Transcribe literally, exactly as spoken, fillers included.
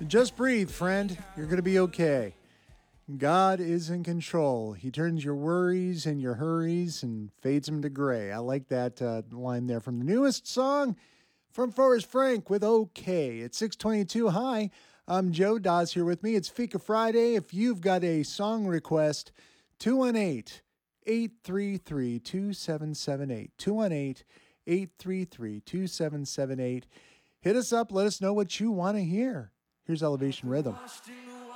Just breathe, friend. You're going to be okay. God is in control. He turns your worries and your hurries and fades them to gray. I like that uh, line there from the newest song from Forrest Frank with OK. It's six twenty-two. Hi, I'm Joe. Dawes here with me. It's Fika Friday. If you've got a song request, two one eight, eight three three, two seven seven eight. two one eight, eight three three, two seven seven eight. Hit us up. Let us know what you want to hear. Here's Elevation Rhythm.